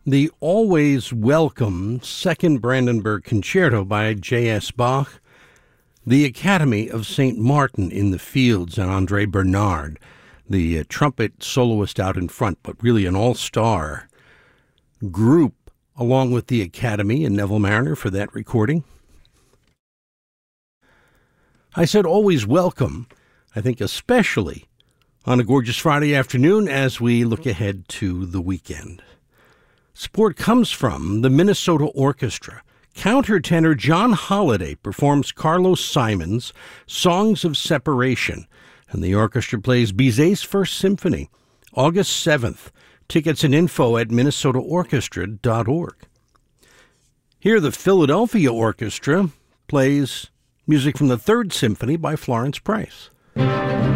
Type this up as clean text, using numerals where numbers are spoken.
The always welcome Second Brandenburg Concerto by J.S. Bach, the Academy of St. Martin in the Fields and André Bernard, the trumpet soloist out in front, but really an all-star group, along with the Academy and Neville Marriner for that recording. I said always welcome, I think especially on a gorgeous Friday afternoon as we look ahead to the weekend. Support comes from the Minnesota Orchestra. Countertenor John Holliday performs Carlos Simon's Songs of Separation, and the orchestra plays Bizet's First Symphony, August 7th. Tickets and info at minnesotaorchestra.org. Here, the Philadelphia Orchestra plays music from the Third Symphony by Florence Price.